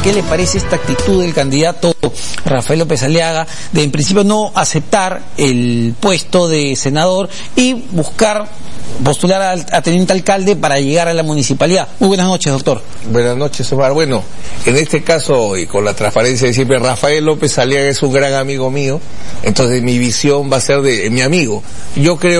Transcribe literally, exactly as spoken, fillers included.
¿qué le parece esta actitud del candidato Rafael López Aliaga de en principio no aceptar el puesto de senador y buscar postular a, a teniente alcalde para llegar a la municipalidad? Muy buenas noches, doctor. Buenas noches, Omar. Bueno, en este caso, y con la transparencia de siempre, Rafael López Aliaga es un gran amigo mío, entonces mi visión va a ser de mi amigo. Yo creo